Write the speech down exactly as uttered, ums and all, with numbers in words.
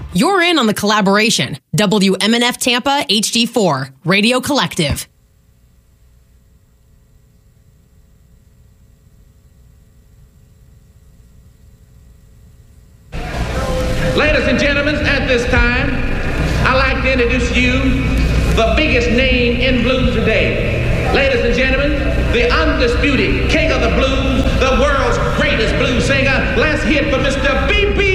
You're in on the collaboration. W M N F Tampa H D four, Radio Collective. Ladies and gentlemen, at this time, I'd like to introduce you the biggest name in blues today. Ladies and gentlemen, the undisputed king of the blues, the world's greatest blues singer. Let's hear it for Mister B B